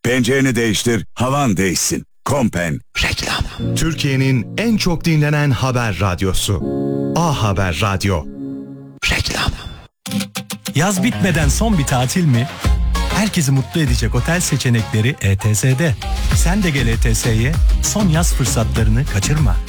Pencereni değiştir, havan değişsin. Kompen. Reklam. Türkiye'nin en çok dinlenen haber radyosu. A Haber Radyo. Reklam. Yaz bitmeden son bir tatil mi? Herkesi mutlu edecek otel seçenekleri ETS'de. Sen de gel ETS'ye, son yaz fırsatlarını kaçırma.